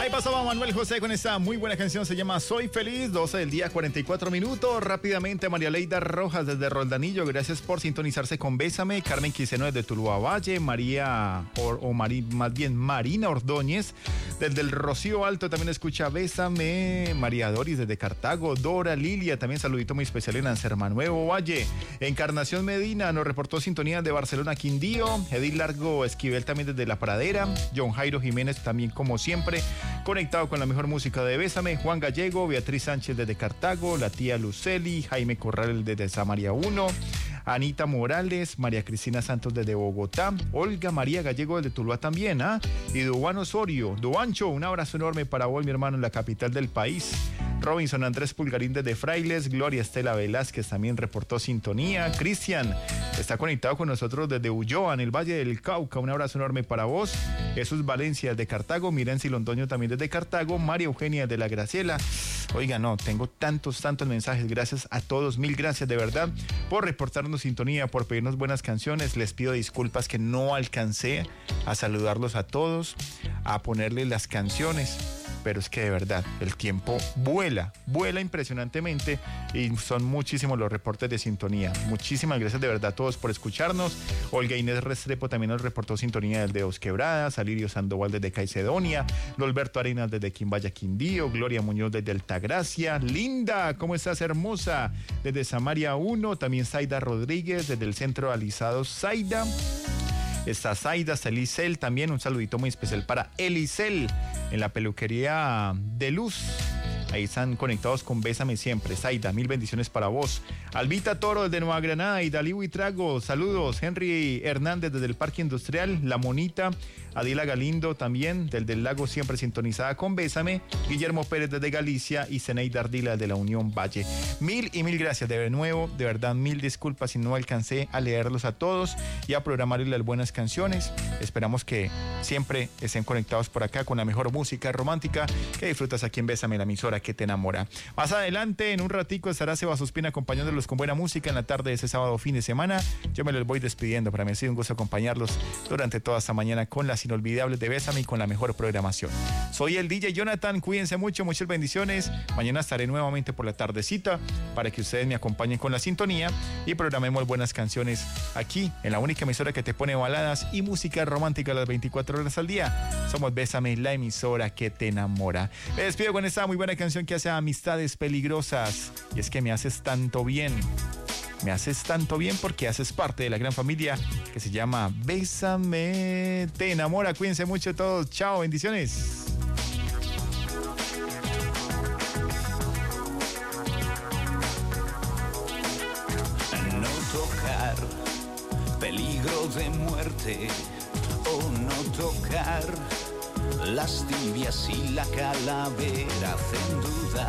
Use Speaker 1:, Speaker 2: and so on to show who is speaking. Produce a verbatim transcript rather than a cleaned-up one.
Speaker 1: Ahí pasaba Manuel José con esta muy buena canción, se llama Soy Feliz, doce del día, cuarenta y cuatro minutos. Rápidamente, María Leida Rojas desde Roldanillo, gracias por sintonizarse con Bésame. Carmen Quiseno desde Tuluá Valle, María, o, o Mari, más bien Marina Ordóñez desde el Rocío Alto también escucha Bésame. María Doris desde Cartago, Dora Lilia, también saludito muy especial en Anserma Nuevo Valle. Encarnación Medina nos reportó sintonía de Barcelona Quindío. Edil Largo Esquivel también desde La Pradera. John Jairo Jiménez también como siempre conectado con la mejor música de Bésame. Juan Gallego, Beatriz Sánchez desde Cartago, la tía Luceli, Jaime Corral desde Samaria uno, Anita Morales, María Cristina Santos desde Bogotá, Olga María Gallego desde Tuluá también, ¿ah? ¿eh? Y Duan Osorio, Duancho, un abrazo enorme para vos, mi hermano, en la capital del país. Robinson Andrés Pulgarín desde Frailes, Gloria Estela Velázquez también reportó sintonía. Cristian está conectado con nosotros desde Ulloa, en el Valle del Cauca, un abrazo enorme para vos. Jesús Valencia desde Cartago, Mirenci Londoño también desde Cartago, María Eugenia de la Graciela. Oiga, no, tengo tantos, tantos mensajes, gracias a todos, mil gracias de verdad por reportarnos sintonía, por pedirnos buenas canciones. Les pido disculpas que no alcancé a saludarlos a todos, a ponerles las canciones, pero es que de verdad el tiempo vuela, vuela impresionantemente y son muchísimos los reportes de sintonía. Muchísimas gracias de verdad a todos por escucharnos. Olga Inés Restrepo también nos reportó sintonía desde Dos Quebradas, Alirio Sandoval desde Caicedonia, Lolberto Arenas desde Quimbaya Quindío, Gloria Muñoz desde Altagracia, Linda, ¿cómo estás, hermosa? Desde Samaria uno, también Zaida Rodríguez desde el Centro Alisados Zaida. Está Zaida, está Elisel también, un saludito muy especial para Elisel en la peluquería de Luz. Ahí están conectados con Bésame Siempre. Zaida, mil bendiciones para vos. Albita Toro desde Nueva Granada y Dalí Huitrago, saludos. Henry Hernández desde el Parque Industrial, La Monita. Adila Galindo también, desde el Lago, siempre sintonizada con Bésame. Guillermo Pérez desde Galicia y Zeneida Ardila de la Unión Valle. Mil y mil gracias de nuevo, de verdad, mil disculpas si no alcancé a leerlos a todos y a programarles las buenas canciones. Esperamos que siempre estén conectados por acá con la mejor música romántica que disfrutas aquí en Bésame, la emisora que te enamora. Más adelante, en un ratico, estará Sebas Ospina acompañándolos con buena música en la tarde de ese sábado fin de semana. Yo me los voy despidiendo, para mí ha sido un gusto acompañarlos durante toda esta mañana con las inolvidables de Bésame y con la mejor programación. Soy el D J Jonathan, cuídense mucho, muchas bendiciones. Mañana estaré nuevamente por la tardecita para que ustedes me acompañen con la sintonía y programemos buenas canciones aquí en la única emisora que te pone baladas y música romántica las veinticuatro horas al día. Somos Bésame, la emisora que te enamora. Me despido con esta muy buena canción que hace Amistades Peligrosas, y es que me haces tanto bien. Me haces tanto bien porque haces parte de la gran familia que se llama Bésame, te enamora. Cuídense mucho todos. Chao, bendiciones.
Speaker 2: No tocar, peligro de muerte, o no tocar, las tibias y la calavera hacen dudar.